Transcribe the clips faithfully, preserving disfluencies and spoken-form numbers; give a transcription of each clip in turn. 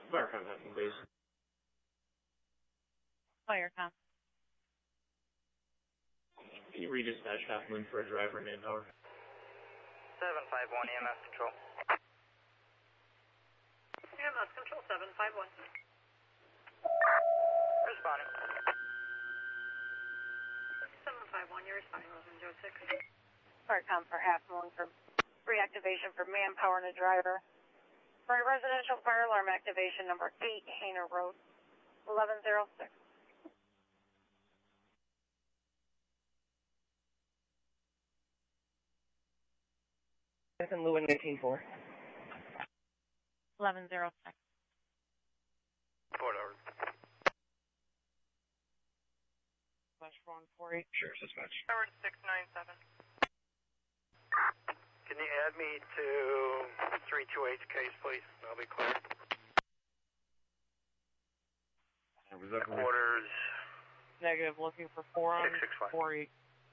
Fire contact, please. Firecom. Can you redispatch half moon for a driver in Manpower? seven five one E M S control. E M S control seven five one. Responding. seven five one, you're responding, Roseland Joe six. Firecom for half moon for reactivation for Manpower and a driver. For a residential fire alarm activation number eight, Hainer Road, eleven oh six. Nathan Lewin, nineteen four. eleven oh six. Four hours. Slash one four eight. Sure, dispatch. Tower six nine seven. Can you add me to three two eight case, please? I'll be clear. Was that Quarters. Negative, looking for four on six six five. four eight.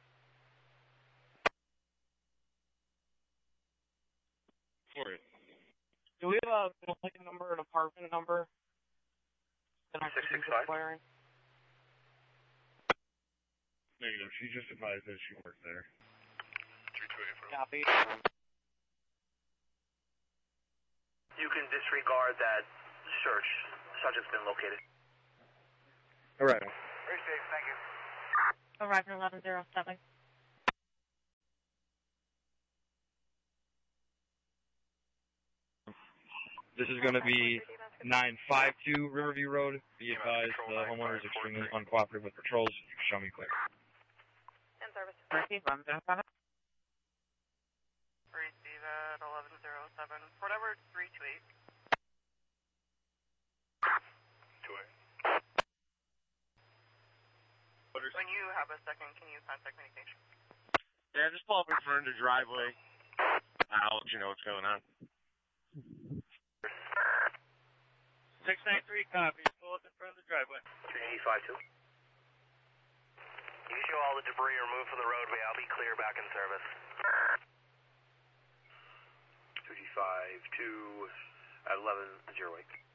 For it. Do we have a building number, an apartment number? six six five. Negative, she just advised that she worked there. three two eight. Copy. You can disregard that search. Subject's been located. Alright. Appreciate it, thank you. Arriving eleven oh seven. This is going to be nine five two Riverview Road. Be advised, the homeowner is extremely uncooperative with patrols. Show me clear. In service. Receive eleven oh seven. Receive at eleven oh seven. Port Edward three two eight. two eight. When you have a second, can you contact communication? Yeah, just pull up in front of the driveway. I'll let you know what's going on. six nine three copies. Pull up in front of the driveway. two eight five two. You show all the debris removed from the roadway. I'll be clear back in service. two G five two at eleven oh eight.